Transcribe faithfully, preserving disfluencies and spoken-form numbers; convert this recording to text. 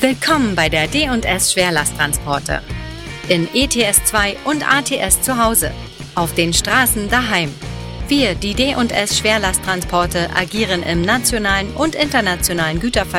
Willkommen bei der D und S Schwerlasttransporte. In E T S zwei und A T S zu Hause. Auf den Straßen daheim. Wir, die D und S Schwerlasttransporte, agieren im nationalen und internationalen Güterverkehr